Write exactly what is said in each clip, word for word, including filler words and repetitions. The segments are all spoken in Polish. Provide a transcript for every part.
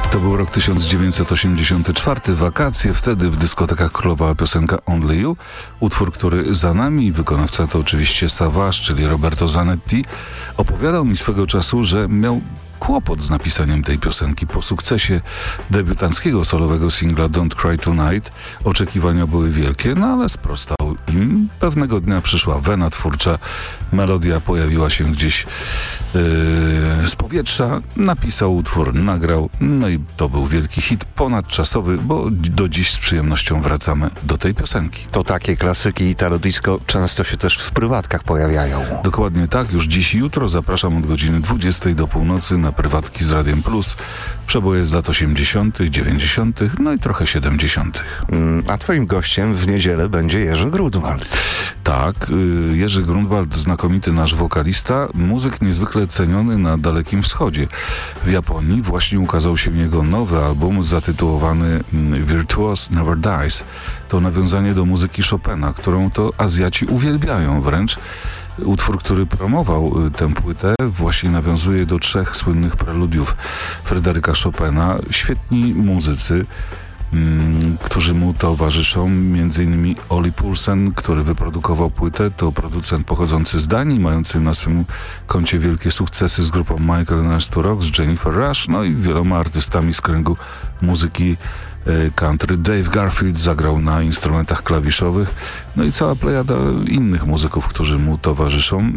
To był rok tysiąc dziewięćset osiemdziesiąty czwarty, wakacje. Wtedy w dyskotekach królowała piosenka Only You. Utwór, który za nami, wykonawca to oczywiście Savage, czyli Roberto Zanetti. Opowiadał mi swego czasu, że miał kłopot z napisaniem tej piosenki. Po sukcesie debiutanckiego solowego singla Don't Cry Tonight oczekiwania były wielkie, no ale sprostał im. Pewnego dnia przyszła wena twórcza, melodia pojawiła się gdzieś yy, z powietrza, napisał utwór, nagrał, no i to był wielki hit ponadczasowy, bo do dziś z przyjemnością wracamy do tej piosenki. To takie klasyki Italo Disco często się też w prywatkach pojawiają. Dokładnie tak, już dziś i jutro zapraszam od godziny dwudziestej do północy na prywatki z Radiem Plus. Przeboje z lat osiemdziesiątych, dziewięćdziesiątych, no i trochę siedemdziesiątych. Mm, a twoim gościem w niedzielę będzie Jerzy Grunwald. Tak, Jerzy Grunwald, znakomity nasz wokalista, muzyk niezwykle ceniony na Dalekim Wschodzie. W Japonii właśnie ukazał się jego nowy album zatytułowany Virtuos Never Dies. To nawiązanie do muzyki Chopina, którą to Azjaci uwielbiają wręcz. Utwór, który promował tę płytę, właśnie nawiązuje do trzech słynnych preludiów Fryderyka Chopina. Świetni muzycy, mm, którzy mu towarzyszą, między innymi Oli Poulsen, który wyprodukował płytę. To producent pochodzący z Danii, mający na swym koncie wielkie sukcesy z grupą Michael Learns to Rock, z Jennifer Rush, no i wieloma artystami z kręgu muzyki country. Dave Garfield zagrał na instrumentach klawiszowych, no i cała plejada innych muzyków, którzy mu towarzyszą.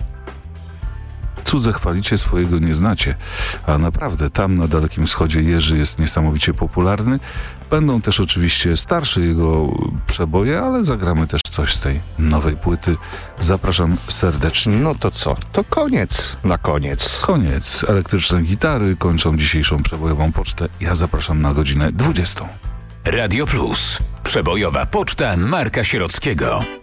Cudze chwalicie, swojego nie znacie, a naprawdę tam na Dalekim Wschodzie Jerzy jest niesamowicie popularny. Będą też oczywiście starsze jego przeboje, ale zagramy też coś z tej nowej płyty. Zapraszam serdecznie. No to co? To koniec na koniec. Koniec. Elektryczne gitary kończą dzisiejszą przebojową pocztę. Ja zapraszam na godzinę dwudziestą. Radio Plus. Przebojowa poczta Marka Sierockiego.